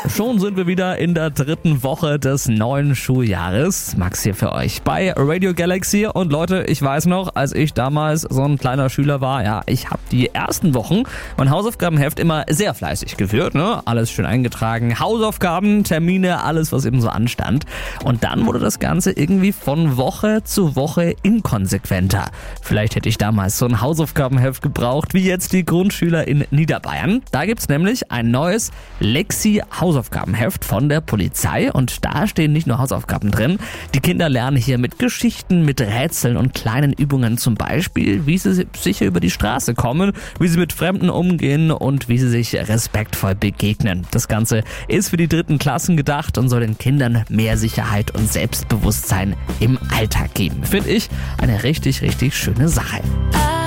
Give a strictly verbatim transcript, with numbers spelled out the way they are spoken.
Schon sind wir wieder in der dritten Woche des neuen Schuljahres. Max hier für euch bei Radio Galaxy. Und Leute, ich weiß noch, als ich damals so ein kleiner Schüler war, ja, ich habe die ersten Wochen mein Hausaufgabenheft immer sehr fleißig geführt, ne? Alles schön eingetragen, Hausaufgaben, Termine, alles, was eben so anstand. Und dann wurde das Ganze irgendwie von Woche zu Woche inkonsequenter. Vielleicht hätte ich damals so ein Hausaufgabenheft gebraucht, wie jetzt die Grundschüler in Niederbayern. Da gibt's nämlich ein neues Lexi-Hausaufgabenheft von der Polizei und da stehen nicht nur Hausaufgaben drin. Die Kinder lernen hier mit Geschichten, mit Rätseln und kleinen Übungen zum Beispiel, wie sie sicher über die Straße kommen, wie sie mit Fremden umgehen und wie sie sich respektvoll begegnen. Das Ganze ist für die dritten Klassen gedacht und soll den Kindern mehr Sicherheit und Selbstbewusstsein im Alltag geben. Finde ich eine richtig, richtig schöne Sache.